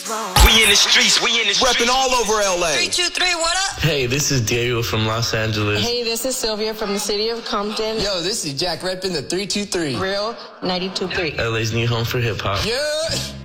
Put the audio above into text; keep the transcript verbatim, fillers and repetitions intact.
We in the streets, we in the streets. Repping all over L A. Three, two, three, what up? Hey, this is Diego from Los Angeles. Hey, this is Sylvia from the city of Compton. Yo, this is Jack repping the three two three. Real ninety-two point three. L A's new home for hip hop. Yeah.